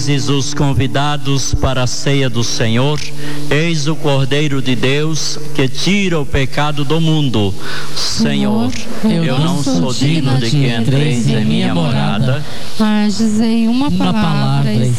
Os convidados para a ceia do Senhor, eis o Cordeiro de Deus que tira o pecado do mundo. Senhor, eu não sou digno de que entreis em minha morada, mas dizei uma palavra e